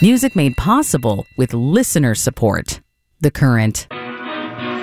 Music made possible with listener support. The Current.